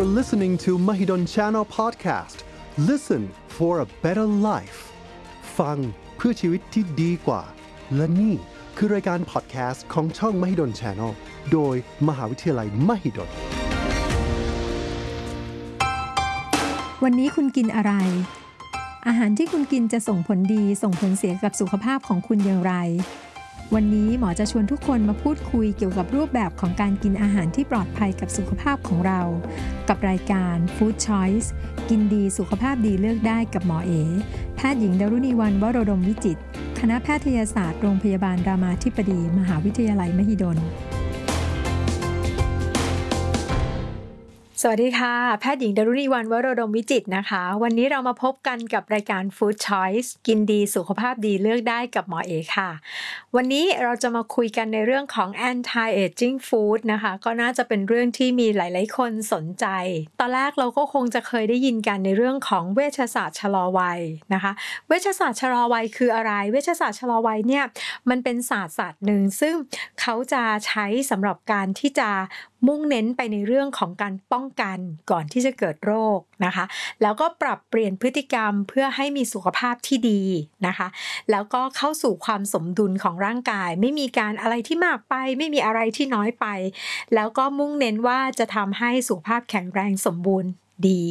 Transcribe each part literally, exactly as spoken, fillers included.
are listening to Mahidol Channel Podcast. Listen for a better life. ฟังเพื่อชีวิตที่ดีกว่าและนี่คือรายการพอดแคสต์ของช่อง Mahidol Channel โดยมหาวิทยาลัย Mahidol วันนี้คุณกินอะไรอาหารที่คุณกินจะส่งผลดีส่งผลเสียกับสุขภาพของคุณอย่างไรวันนี้หมอจะชวนทุกคนมาพูดคุยเกี่ยวกับรูปแบบของการกินอาหารที่ปลอดภัยกับสุขภาพของเรากับรายการ Food Choice กินดีสุขภาพดีเลือกได้กับหมอเอแพทย์หญิงดารุณีวรรณวโรดมวิจิตรคณะแพทยศาสตร์โรงพยาบาลรามาธิบดีมหาวิทยาลัยมหิดลสวัสดีค่ะแพทย์หญิงดารุณีวรรณวโรดมวิจิตรนะคะวันนี้เรามาพบกันกับรายการ Food Choice กินดีสุขภาพดีเลือกได้กับหมอเอค่ะวันนี้เราจะมาคุยกันในเรื่องของ anti-aging food นะคะก็น่าจะเป็นเรื่องที่มีหลายๆคนสนใจตอนแรกเราก็คงจะเคยได้ยินกันในเรื่องของเวชศาสตร์ชะลอวัยนะคะเวชศาสตร์ชะลอวัยคืออะไรเวชศาสตร์ชะลอวัยเนี่ยมันเป็นศาสตร์ศาสตร์หนึ่งซึ่งเขาจะใช้สำหรับการที่จะมุ่งเน้นไปในเรื่องของการป้องกันก่อนที่จะเกิดโรคนะคะแล้วก็ปรับเปลี่ยนพฤติกรรมเพื่อให้มีสุขภาพที่ดีนะคะแล้วก็เข้าสู่ความสมดุลของร่างกายไม่มีการอะไรที่มากไปไม่มีอะไรที่น้อยไปแล้วก็มุ่งเน้นว่าจะทำให้สุขภาพแข็งแรงสมบูรณ์ดี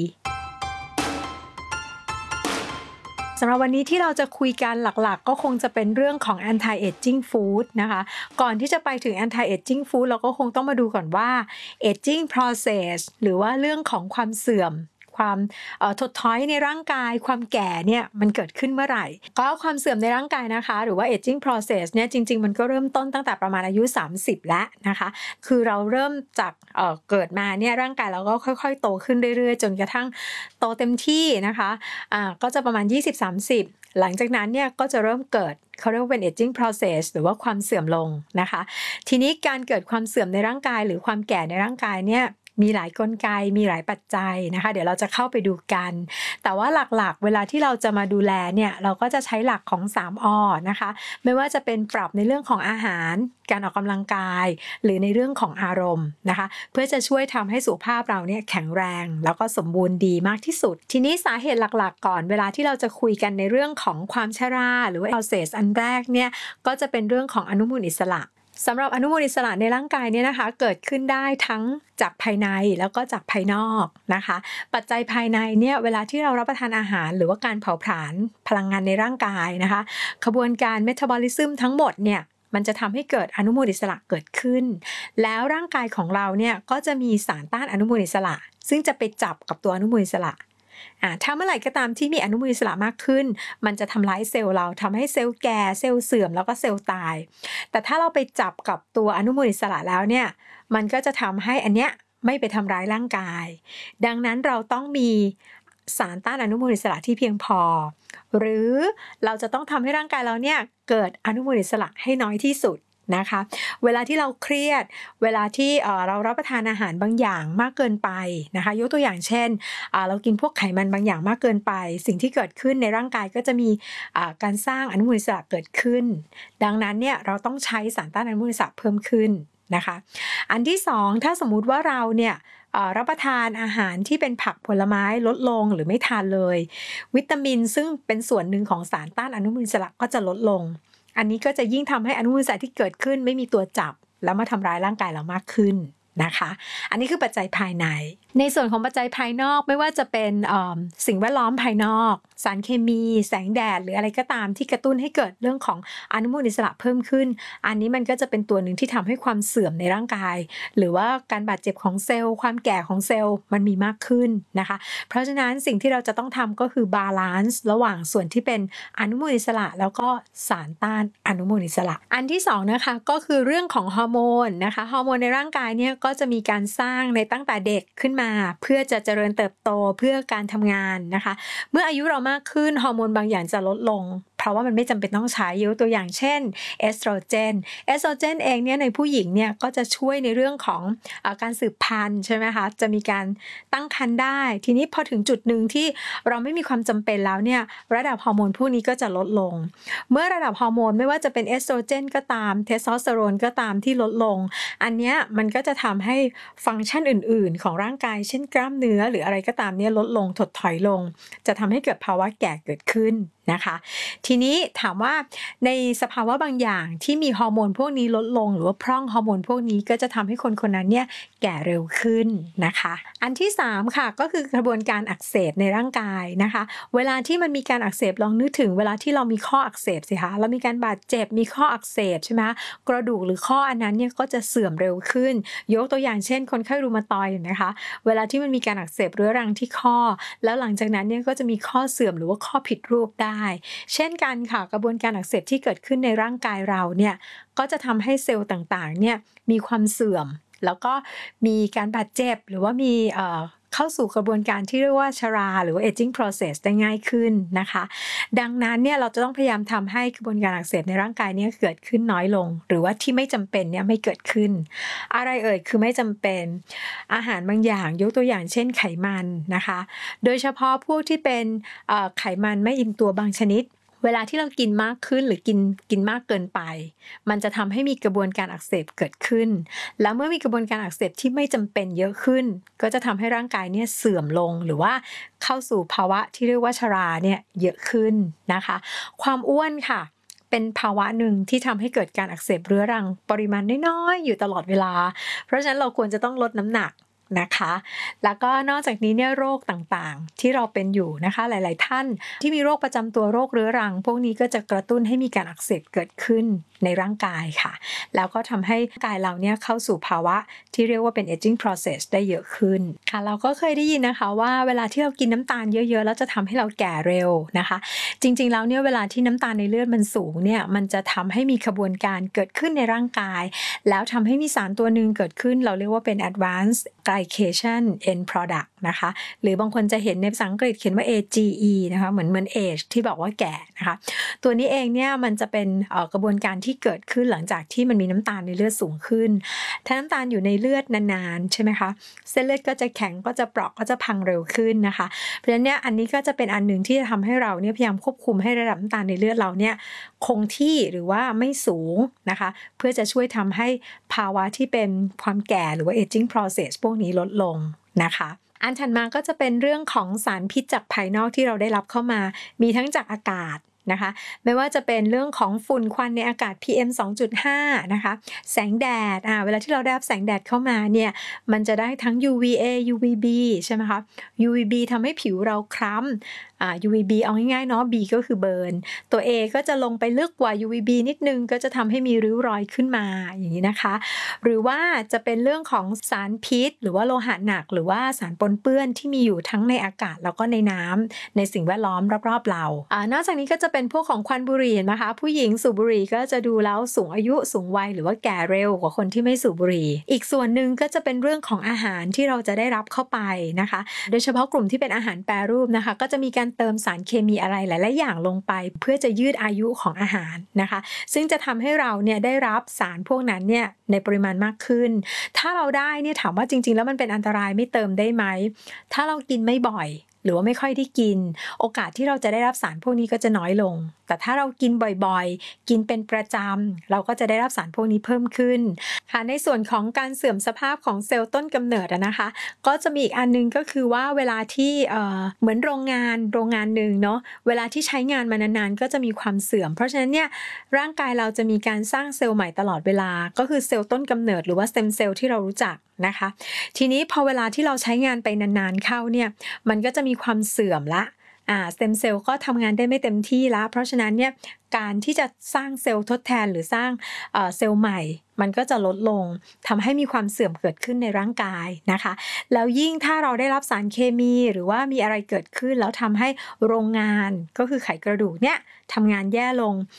สำหรับวันนี้ที่เราจะคุยกันหลักๆก็คงจะเป็นเรื่องของ anti-aging food นะคะก่อนที่จะไปถึง anti-aging food เราก็คงต้องมาดูก่อนว่า aging process หรือว่าเรื่องของความเสื่อมความเอ่อถดถอยในร่างกายความแก่เนี่ยมันเกิดขึ้นเมื่อไหร่ก็ความเสื่อมในร่างกายนะคะหรือว่า aging process เนี่ยจริงๆมันก็เริ่มต้นตั้งแต่ประมาณอายุสามสิบแล้วนะคะคือเราเริ่มจากเอ่อเกิดมาเนี่ยร่างกายเราก็ค่อยๆโตขึ้นเรื่อยๆจนกระทั่งโตเต็มที่นะคะอ่าก็จะประมาณ ยี่สิบถึงสามสิบ หลังจากนั้นเนี่ยก็จะเริ่มเกิดเขาเรียกว่าเป็น aging process หรือว่าความเสื่อมลงนะคะทีนี้การเกิดความเสื่อมในร่างกายหรือความแก่ในร่างกายเนี่ยมีหลายกลไกมีหลายปัจจัยนะคะเดี๋ยวเราจะเข้าไปดูกันแต่ว่าหลักๆเวลาที่เราจะมาดูแลเนี่ยเราก็จะใช้หลักของ สาม อ นะคะไม่ว่าจะเป็นปรับในเรื่องของอาหารการออกกำลังกายหรือในเรื่องของอารมณ์นะคะเพื่อจะช่วยทำให้สุขภาพเราเนี่ยแข็งแรงแล้วก็สมบูรณ์ดีมากที่สุดทีนี้สาเหตุหลักๆก่อนเวลาที่เราจะคุยกันในเรื่องของความชราหรือว่า process อันแรกเนี่ยก็จะเป็นเรื่องของอนุมูลอิสระสำหรับอนุมูลอิสระในร่างกายเนี่ยนะคะเกิดขึ้นได้ทั้งจากภายในแล้วก็จากภายนอกนะคะปัจจัยภายในเนี่ยเวลาที่เรารับประทานอาหารหรือว่าการเผาผลาญพลังงานในร่างกายนะคะขบวนการเมตาบอลิซึมทั้งหมดเนี่ยมันจะทำให้เกิดอนุมูลอิสระเกิดขึ้นแล้วร่างกายของเราเนี่ยก็จะมีสารต้านอนุมูลอิสระซึ่งจะไปจับกับตัวอนุมูลอิสระอ่าถ้าเมื่อไหร่ก็ตามที่มีอนุมูลอิสระมากขึ้นมันจะทำร้ายเซลล์เราทำให้เซลล์แก่เซลล์เสื่อมแล้วก็เซลล์ตายแต่ถ้าเราไปจับกับตัวอนุมูลอิสระแล้วเนี่ยมันก็จะทำให้อันเนี้ยไม่ไปทำร้ายร่างกายดังนั้นเราต้องมีสารต้านอนุมูลอิสระที่เพียงพอหรือเราจะต้องทำให้ร่างกายเราเนี่ยเกิดอนุมูลอิสระให้น้อยที่สุดนะคะเวลาที่เราเครียดเวลาที่เอ่อเรารับประทานอาหารบางอย่างมากเกินไปนะคะยกตัวอย่างเช่นอ่าเรากินพวกไขมันบางอย่างมากเกินไปสิ่งที่เกิดขึ้นในร่างกายก็จะมีอ่าการสร้างอนุมูลอิสระเกิดขึ้นดังนั้นเนี่ยเราต้องใช้สารต้านอนุมูลอิสระเพิ่มขึ้นนะคะอันที่สองถ้าสมมุติว่าเราเนี่ยรับประทานอาหารที่เป็นผักผลไม้ลดลงหรือไม่ทานเลยวิตามินซึ่งเป็นส่วนหนึ่งของสารต้านอนุมูลอิสระก็จะลดลงอันนี้ก็จะยิ่งทำให้อนุมูลอิสระที่เกิดขึ้นไม่มีตัวจับแล้วมาทำร้ายร่างกายเรามากขึ้นนะคะอันนี้คือปัจจัยภายในในส่วนของปัจจัยภายนอกไม่ว่าจะเป็นสิ่งแวดล้อมภายนอกสารเคมีแสงแดดหรืออะไรก็ตามที่กระตุ้นให้เกิดเรื่องของอนุมูลอิสระเพิ่มขึ้นอันนี้มันก็จะเป็นตัวหนึ่งที่ทำให้ความเสื่อมในร่างกายหรือว่าการบาดเจ็บของเซลล์ความแก่ของเซลล์มันมีมากขึ้นนะคะเพราะฉะนั้นสิ่งที่เราจะต้องทำก็คือบาลานซ์ระหว่างส่วนที่เป็นอนุมูลอิสระแล้วก็สารต้านอนุมูลอิสระอันที่สองนะคะก็คือเรื่องของฮอร์โมนนะคะฮอร์โมนในร่างกายเนี่ยก็จะมีการสร้างในตั้งแต่เด็กขึ้นมาเพื่อจะเจริญเติบโตเพื่อการทำงานนะคะเมื่ออายุเรามากขึ้นฮอร์โมนบางอย่างจะลดลงเพราะว่ามันไม่จำเป็นต้องใช้ยกตัวอย่างเช่นเอสโตรเจนเอสโตรเจนเองเนี่ยในผู้หญิงเนี่ยก็จะช่วยในเรื่องของเอ่อการสืบพันธุ์ใช่ไหมคะจะมีการตั้งครรภ์ได้ทีนี้พอถึงจุดหนึ่งที่เราไม่มีความจำเป็นแล้วเนี่ยระดับฮอร์โมนพวกนี้ก็จะลดลงเมื่อระดับฮอร์โมนไม่ว่าจะเป็นเอสโตรเจนก็ตามเทสโทสเตอโรนก็ตามที่ลดลงอันเนี้ยมันก็จะทำให้ฟังก์ชันอื่นๆของร่างกายเช่นกล้ามเนื้อหรืออะไรก็ตามเนี่ยลดลงถดถอยลงจะทำให้เกิดภาวะแก่เกิดขึ้นนะคะทีนี้ถามว่าในสภาวะบางอย่างที่มีฮอร์โมนพวกนี้ลดลงหรือว่าพร่องฮอร์โมนพวกนี้ก็จะทำให้คนคนนั้นเนี่ยแก่เร็วขึ้นนะคะอันที่สามค่ะก็คือกระบวนการอักเสบในร่างกายนะคะเวลาที่มันมีการอักเสบลองนึกถึงเวลาที่เรามีข้ออักเสบสิคะเรามีการบาดเจ็บมีข้ออักเสบใช่ไหมกระดูกหรือข้ออันนั้นเนี่ยก็จะเสื่อมเร็วขึ้นยกตัวอย่างเช่นคนไข้รูมาตอยด์นะคะเวลาที่มันมีการอักเสบเรื้อรังที่ข้อแล้วหลังจากนั้นเนี่ยก็จะมีข้อเสื่อมหรือว่าข้อผิดรูปได้เช่นกันค่ะกระบวนการอักเสบที่เกิดขึ้นในร่างกายเราเนี่ยก็จะทำให้เซลล์ต่างๆเนี่ยมีความเสื่อมแล้วก็มีการบาดเจ็บหรือว่ามีเอ่อเข้าสู่กระบวนการที่เรียกว่าชราหรือว่า aging process ได้ง่ายขึ้นนะคะดังนั้นเนี่ยเราจะต้องพยายามทำให้กระบวนการอักเสบในร่างกายเนี่ยเกิดขึ้นน้อยลงหรือว่าที่ไม่จำเป็นเนี่ยไม่เกิดขึ้นอะไรเอ่ยคือไม่จำเป็นอาหารบางอย่างยกตัวอย่างเช่นไขมันนะคะโดยเฉพาะพวกที่เป็นเอ่อไขมันไม่อิ่มตัวบางชนิดเวลาที่เรากินมากขึ้นหรือกินกินมากเกินไปมันจะทำให้มีกระบวนการอักเสบเกิดขึ้นแล้วเมื่อมีกระบวนการอักเสบที่ไม่จำเป็นเยอะขึ้นก็จะทำให้ร่างกายเนี่ยเสื่อมลงหรือว่าเข้าสู่ภาวะที่เรียกว่าชราเนี่ยเยอะขึ้นนะคะความอ้วนค่ะเป็นภาวะหนึ่งที่ทำให้เกิดการอักเสบเรื้อรังปริมาณน้อยๆอยู่ตลอดเวลาเพราะฉะนั้นเราควรจะต้องลดน้ำหนักนะคะแล้วก็นอกจากนี้เนี่ยโรคต่างๆที่เราเป็นอยู่นะคะหลายๆท่านที่มีโรคประจำตัวโรคเรื้อรังพวกนี้ก็จะกระตุ้นให้มีการอักเสบเกิดขึ้นในร่างกายค่ะแล้วก็ทำให้ร่างกายเราเนี่ยเข้าสู่ภาวะที่เรียกว่าเป็น aging process ได้เยอะขึ้นค่ะเราก็เคยได้ยินนะคะว่าเวลาที่เรากินน้ำตาลเยอะๆแล้วจะทำให้เราแก่เร็วนะคะจริงๆแล้วเนี่ยเวลาที่น้ำตาลในเลือดมันสูงเนี่ยมันจะทำให้มีขบวนการเกิดขึ้นในร่างกายแล้วทำให้มีสารตัวหนึ่งเกิดขึ้นเราเรียกว่าเป็น advanced glycation end product นะคะหรือบางคนจะเห็นในภาษาอังกฤษเขียนว่า เอ จี อี นะคะเหมือนเหมือน age ที่บอกว่าแก่นะคะตัวนี้เองเนี่ยมันจะเป็นกระบวนการที่เกิดขึ้นหลังจากที่มันมีน้ำตาลในเลือดสูงขึ้นถ้าน้ำตาลอยู่ในเลือดนานๆใช่ไหมคะเส้นเลือดก็จะแข็งก็จะเปราะก็จะพังเร็วขึ้นนะคะเพราะฉะนั้นเนี่ยอันนี้ก็จะเป็นอันหนึ่งที่จะทำให้เราเนี่ยพยายามควบคุมให้ระดับน้ำตาลในเลือดเราเนี่ยคงที่หรือว่าไม่สูงนะคะเพื่อจะช่วยทำให้ภาวะที่เป็นความแก่หรือว่า aging process พวกนี้ลดลงนะคะอันถัดมาก็จะเป็นเรื่องของสารพิษจากภายนอกที่เราได้รับเข้ามามีทั้งจากอากาศนะคะไม่ว่าจะเป็นเรื่องของฝุ่นควันในอากาศ พี เอ็ม สองจุดห้า นะคะแสงแดดอ่าเวลาที่เราได้รับแสงแดดเข้ามาเนี่ยมันจะได้ทั้ง ยู วี เอ ยู วี บี ใช่ไหมคะ ยู วี บี ทำให้ผิวเราคล้ำอ่า ยู วี บี เอาง่ายๆเนาะ B ก็คือเบิร์นตัว A ก็จะลงไปลึกกว่า ยู วี บี นิดนึงก็จะทำให้มีริ้วรอยขึ้นมาอย่างนี้นะคะหรือว่าจะเป็นเรื่องของสารพิษหรือว่าโลหะหนักหรือว่าสารปนเปื้อนที่มีอยู่ทั้งในอากาศแล้วก็ในน้ำในสิ่งแวดล้อมรอบๆเราอ่านอกจากนี้ก็จะเป็นพวกของควันบุหรี่นะคะผู้หญิงสูบบุหรี่ก็จะดูแล้วสูงอายุสูงวัยหรือว่าแก่เร็วกว่าคนที่ไม่สูบบุหรี่อีกส่วนหนึ่งก็จะเป็นเรื่องของอาหารที่เราจะได้รับเข้าไปนะคะโดยเฉพาะกลุ่มที่เป็นอาหารแปรรูปนะคะก็จะมีการเติมสารเคมีอะไรหลายๆอย่างลงไปเพื่อจะยืดอายุของอาหารนะคะซึ่งจะทำให้เราเนี่ยได้รับสารพวกนั้นเนี่ยในปริมาณมากขึ้นถ้าเราได้เนี่ยถามว่าจริงๆแล้วมันเป็นอันตรายไม่เติมได้ไหมถ้าเรากินไม่บ่อยหรือว่าไม่ค่อยได้กินโอกาสที่เราจะได้รับสารพวกนี้ก็จะน้อยลงแต่ถ้าเรากินบ่อยๆกินเป็นประจำเราก็จะได้รับสารพวกนี้เพิ่มขึ้นค่ะในส่วนของการเสื่อมสภาพของเซลล์ต้นกำเนิดนะคะก็จะมีอีกอันนึงก็คือว่าเวลาที่เอ่อเหมือนโรงงานโรงงานหนึ่งเนาะเวลาที่ใช้งานมานานๆก็จะมีความเสื่อมเพราะฉะนั้นเนี่ยร่างกายเราจะมีการสร้างเซลล์ใหม่ตลอดเวลาก็คือเซลล์ต้นกำเนิดหรือว่าสเต็มเซลล์ที่เรารู้จักนะคะทีนี้พอเวลาที่เราใช้งานไปนานๆเข้าเนี่ยมันก็จะมีความเสื่อมละอ่าสเต็มเซลล์ก็ทำงานได้ไม่เต็มที่แล้วเพราะฉะนั้นเนี่ยการที่จะสร้างเซลล์ทดแทนหรือสร้างเอ่อเซลล์ใหม่มันก็จะลดลงทำให้มีความเสื่อมเกิดขึ้นในร่างกายนะคะแล้วยิ่งถ้าเราได้รับสารเคมีหรือว่ามีอะไรเกิดขึ้นแล้วทำให้โรงงานก็คือไขกระดูกเนี่ยทำงานแย่ลง